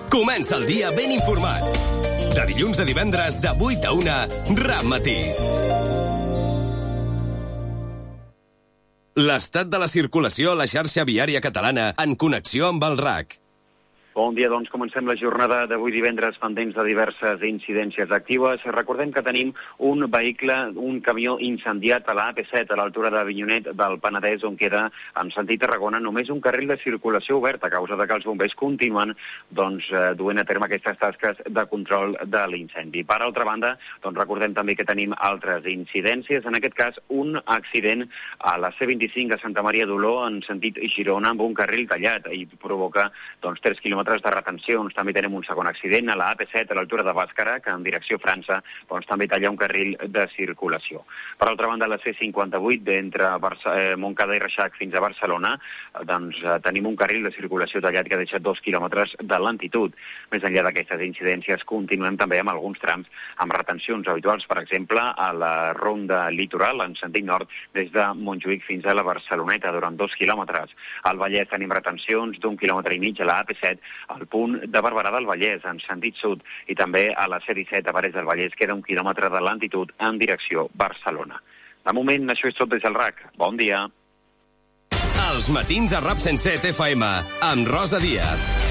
Comença el dia ben informat. De dilluns a divendres, de 8 a 1, RAC Matí. L'estat de la circulació a la xarxa viària catalana en connexió amb el RAC. Bon dia, doncs comencem la jornada d'avui divendres pendents de diverses incidències actives. Recordem que tenim un vehicle, un camió incendiat a la AP7 a l'altura d'Avinyonet del Penedès, on queda en sentit Tarragona només un carril de circulació obert a causa de que els bombers continuen duent a terme aquestes tasques de control de l'incendi. Per altra banda, recordem també que tenim altres incidències, en aquest cas un accident a la C25 a Santa Maria d'Oló en sentit Girona amb un carril tallat i provoca 3 quilòmetres de retencions. També tenim un segon accident a la AP7 a l'altura de Bàscara, que en direcció França també talla un carril de circulació. Per altra banda, la C58 d'entre Montcada i Reixac fins a Barcelona, tenim un carril de circulació tallat que ha deixat 2 quilòmetres de lentitud. Més enllà d'aquestes incidències, continuem també amb alguns trams amb retencions habituals, per exemple, a la ronda litoral en sentit nord des de Montjuïc fins a la Barceloneta durant 2 quilòmetres. Al Vallès tenim retencions d'1,5 quilòmetres a la AP7 al punt de Barberà del Vallès, en sentit sud, i també a la C17 a Parets del Vallès queda 1 quilòmetre de lentitud en direcció Barcelona. De moment, això és tot des del RAC. Bon dia. Els matins a RAC 107 FM, amb Rosa Díaz.